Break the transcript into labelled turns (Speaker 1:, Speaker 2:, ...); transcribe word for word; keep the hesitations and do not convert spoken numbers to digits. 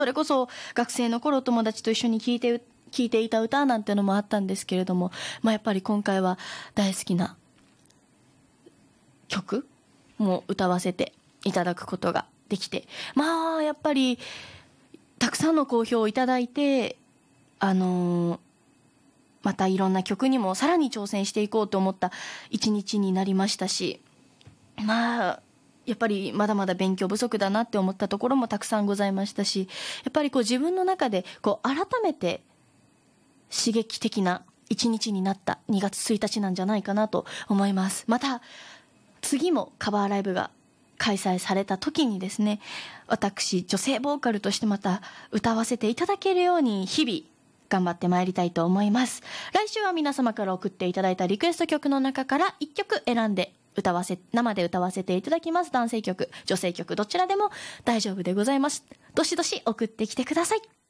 Speaker 1: それこそ学生の頃友達と一緒に聴いて聴いていた歌なんてのもあったんですけれども、まあ、やっぱり今回は大好きな曲も歌わせていただくことができて、まあやっぱりたくさんの好評をいただいて、あのー、またいろんな曲にもさらに挑戦していこうと思った一日になりましたし、まあやっぱりまだまだ勉強不足だなって思ったところもたくさんございましたし、やっぱりこう自分の中でこう改めて刺激的な一日になったにがつついたちなんじゃないかなと思います。また次もカバーライブが開催された時にですね、私女性ボーカルとしてまた歌わせていただけるように日々頑張ってまいりたいと思います。来週は皆様から送っていただいたリクエスト曲の中からいっきょく選んで歌わせ生で歌わせていただきます。男性曲、女性曲どちらでも大丈夫でございます。どしどし送ってきてください。